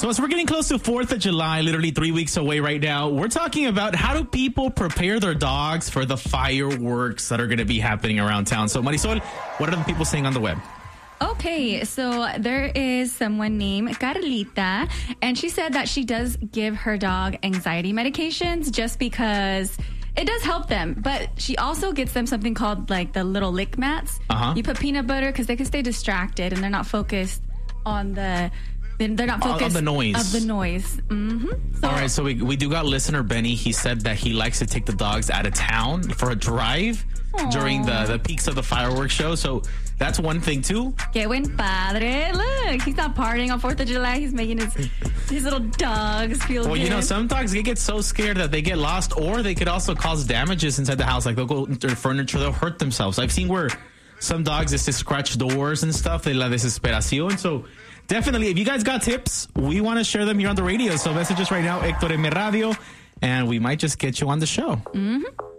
So as we're getting close to 4th of July, literally 3 weeks away right now, we're talking about how do people prepare their dogs for the fireworks that are going to be happening around town. So Marisol, what are the people saying on the web? Okay, so there is someone named Carlita, and she said that she does give her dog anxiety medications just because it does help them. But she also gets them something called like the little lick mats. You put peanut butter because they can stay distracted and they're not focused on the... They're not focused on the noise. Of the noise. So, all right, so we do got listener Benny. He said that he likes to take the dogs out of town for a drive during the peaks of the fireworks show. So that's one thing too. Que buen padre. Look, he's not partying on 4th of July. He's making his little dogs feel good. Well, some dogs, they get so scared that they get lost, or they could also cause damages inside the house. Like they'll go into their furniture, they'll hurt themselves. I've seen where some dogs just scratch doors and stuff. De la desesperación. So definitely, if you guys got tips, we want to share them here on the radio. So message us right now, Héctor M. Radio, and we might just get you on the show.